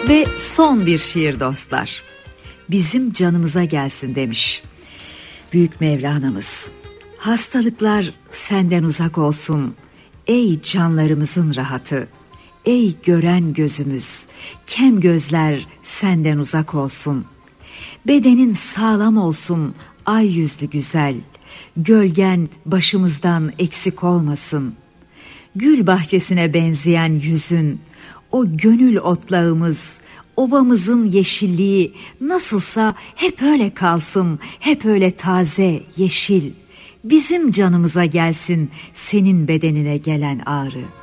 Ve son bir şiir dostlar. Bizim canımıza gelsin demiş Büyük Mevlana'mız. Hastalıklar senden uzak olsun, ey canlarımızın rahatı. Ey gören gözümüz, kem gözler senden uzak olsun. Bedenin sağlam olsun, ay yüzlü güzel. Gölgen başımızdan eksik olmasın. Gül bahçesine benzeyen yüzün, o gönül otlağımız, ovamızın yeşilliği nasılsa hep öyle kalsın, hep öyle taze, yeşil. Bizim canımıza gelsin senin bedenine gelen ağrı.